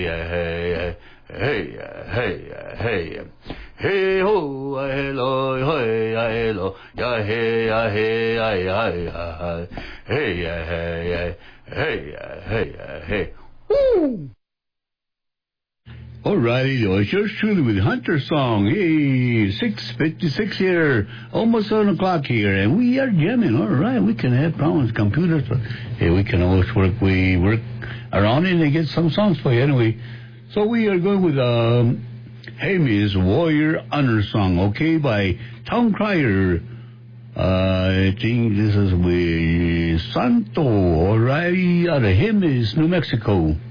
hey, hey, hey, hey, hey, ho, hello, hello, ya, hey, ya, hey, ya, ya, ya, hey, hey, hey, hey, hey, woo. Alrighty, it's yours truly with Hunter Song. Hey, 6:56 here, almost 7 o'clock here, and we are jamming. All right, we can have problems with computers, but hey, we can always work around it and get some songs for you anyway. So we are going with Hey Miss Warrior Honor Song, okay, by Town Crier. I think this is with Santo, alright, out of Hey Miss, New Mexico.